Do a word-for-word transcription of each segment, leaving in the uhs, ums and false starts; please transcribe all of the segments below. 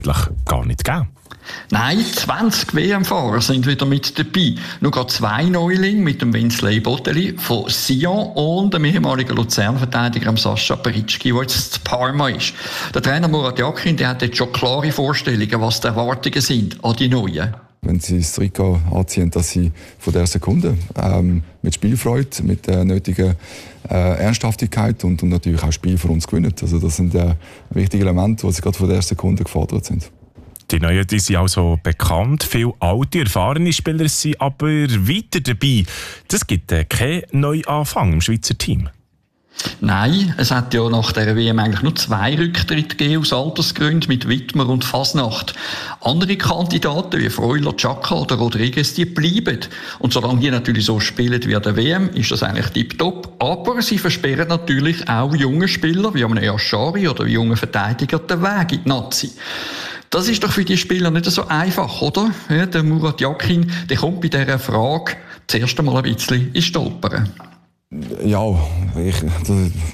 gar nicht gegeben. Nein, zwanzig W M-Fahrer sind wieder mit dabei. Nur gerade zwei Neulinge mit dem Winsley Botteli von Sion und dem ehemaligen Luzern-Verteidiger Sascha Peritschki, der jetzt in Parma ist. Der Trainer Murat Yakin, der hat jetzt schon klare Vorstellungen, was die Erwartungen sind an die Neuen. Wenn sie das Trikot anziehen, dass sie von der Sekunde ähm, mit Spielfreude, mit der nötigen äh, Ernsthaftigkeit und, und natürlich auch Spiel für uns gewinnen. Also das sind äh, wichtige Elemente, die sie gerade von der Sekunde gefordert sind. Die Neuen die sind also bekannt, viele alte, erfahrene Spieler sind aber weiter dabei. Das gibt äh, keinen Neuanfang im Schweizer Team. Nein, es hat ja nach der W M eigentlich nur zwei Rücktritte gegeben aus Altersgründen mit Wittmer und Fasnacht. Andere Kandidaten wie Freuler, Chaka oder Rodriguez, die bleiben. Und solange die natürlich so spielen wie der W M, ist das eigentlich tipptopp. Aber sie versperren natürlich auch junge Spieler wie einem Yashari oder wie junge Verteidiger den Weg in die Nazi. Das ist doch für die Spieler nicht so einfach, oder? Ja, der Murat Yakin, der kommt bei dieser Frage zuerst einmal ein bisschen ins Stolpern. Ja, ich, das,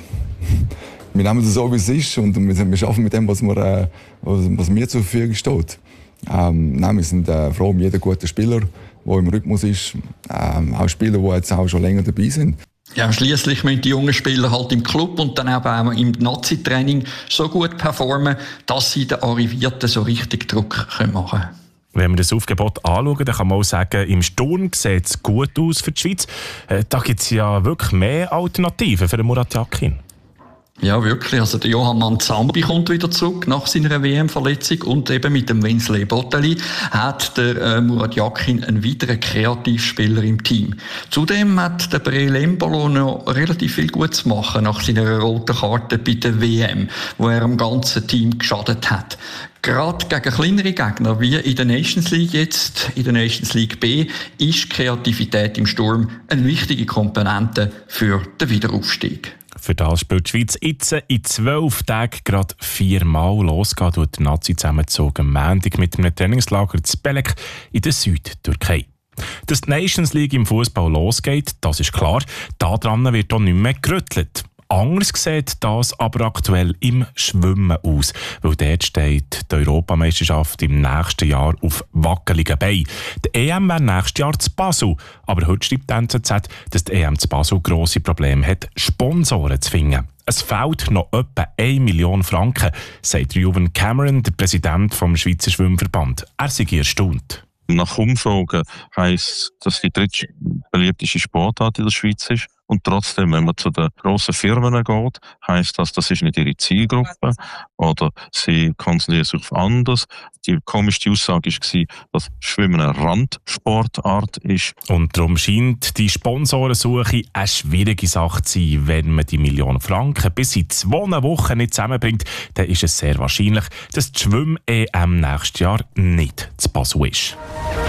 wir nehmen es so, wie es ist und wir, wir arbeiten mit dem, was, wir, äh, was, was mir zur Verfügung steht. Ähm, nein, wir sind äh, froh um jeden guten Spieler, der im Rhythmus ist. Ähm, auch Spieler, die jetzt auch schon länger dabei sind. Ja, schliesslich müssen die jungen Spieler halt im Club und dann auch im Nazi-Training so gut performen, dass sie den Arrivierten so richtig Druck machen können. Wenn wir das Aufgebot anschauen, dann kann man auch sagen, im Sturm sieht es gut aus für die Schweiz. Äh, da gibt es ja wirklich mehr Alternativen für den Murat Yakin. Ja, wirklich. Also der Johann Manzambi kommt wieder zurück nach seiner W M-Verletzung und eben mit dem Winsley Botteli hat der äh, Murat Yakin einen weiteren Kreativspieler im Team. Zudem hat der Breel Embolo noch relativ viel gut zu machen nach seiner roten Karte bei der W M, wo er am ganzen Team geschadet hat. Gerade gegen kleinere Gegner wie in der Nations League jetzt, in der Nations League B, ist Kreativität im Sturm eine wichtige Komponente für den Wiederaufstieg. Für das spielt die Schweiz jetzt in zwölf Tagen gerade viermal losgehen durch den Nazi-Zusammenzug am Montag mit einem Trainingslager zu Belek in der Südtürkei. Dass die Nations League im Fußball losgeht, das ist klar. Daran wird auch nicht mehr gerüttelt. Anders sieht das aber aktuell im Schwimmen aus, weil dort steht die Europameisterschaft im nächsten Jahr auf wackeligen Beinen. Die E M wäre nächstes Jahr zu Basel, aber heute schreibt die N Z Z, dass die E M zu Basel grosse Probleme hat, Sponsoren zu finden. Es fehlt noch etwa eine Million Franken, sagt Reuven Cameron, der Präsident vom Schweizer Schwimmverband. Er sei erstaunt. Nach Umfragen heisst, dass die drittbeliebteste Sportart in der Schweiz ist. Und trotzdem, wenn man zu den grossen Firmen geht, heisst das, das ist nicht ihre Zielgruppe oder sie konzentrieren sich auf anderes. Die komischste Aussage war, dass Schwimmen eine Randsportart ist. Und darum scheint die Sponsorensuche eine schwierige Sache zu sein. Wenn man die Million Franken bis in zwei Wochen nicht zusammenbringt, dann ist es sehr wahrscheinlich, dass die Schwimm-E M nächstes Jahr nicht zu Basel ist.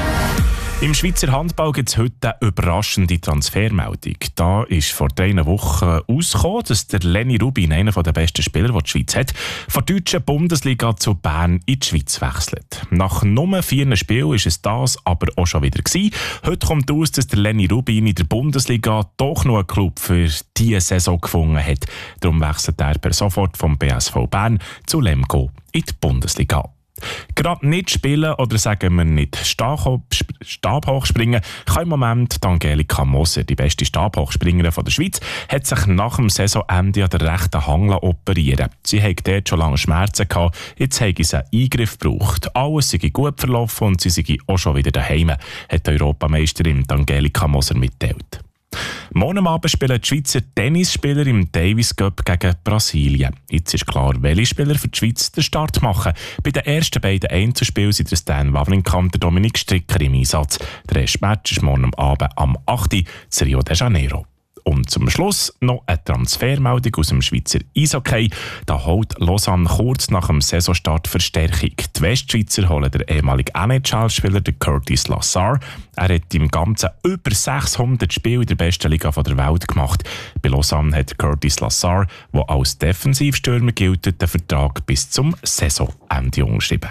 Im Schweizer Handball gibt es heute eine überraschende Transfermeldung. Da ist vor drei Wochen rausgekommen, dass der Lenny Rubin, einer der besten Spieler, die die Schweiz hat, von der deutschen Bundesliga zu Bern in die Schweiz wechselt. Nach nur vier Spielen ist es das aber auch schon wieder gewesen. Heute kommt aus, dass der Lenny Rubin in der Bundesliga doch noch einen Club für diese Saison gefunden hat. Darum wechselt er per sofort vom B S V Bern zu Lemgo in die Bundesliga. Gerade nicht spielen oder sagen wir nicht Stabhochspringen kann im Moment Angelika Moser, die beste Stabhochspringerin der Schweiz, hat sich nach dem Saisonende an der rechten Hangle operieren. Sie hat dort schon lange Schmerzen gehabt, jetzt hat sie einen Eingriff gebraucht. Alles sei gut verlaufen und sie sei auch schon wieder daheim, hat die Europameisterin Angelika Moser mitteilt. Morgen Abend spielen die Schweizer Tennisspieler im Davis Cup gegen Brasilien. Jetzt ist klar, welche Spieler für die Schweiz den Start machen. Bei den ersten beiden Einzelspielen sind der Stan Wawrinka und der Dominik Stricker im Einsatz. Der erste Match ist morgen Abend am acht Uhr in Rio de Janeiro. Und zum Schluss noch eine Transfermeldung aus dem Schweizer Eishockey. Da holt Lausanne kurz nach dem Saisonstart Verstärkung. Die Westschweizer holen den ehemaligen N H L-Spieler Curtis Lassar. Er hat im Ganzen über sechshundert Spiele in der besten Liga der Welt gemacht. Bei Lausanne hat Curtis Lassar, der als Defensivstürmer gilt, den Vertrag bis zum Saisonende unterschrieben.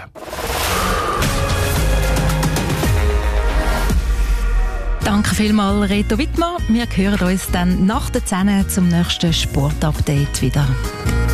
Danke vielmals, Reto Wittmann. Wir hören uns dann nach der zehn zum nächsten Sportupdate wieder.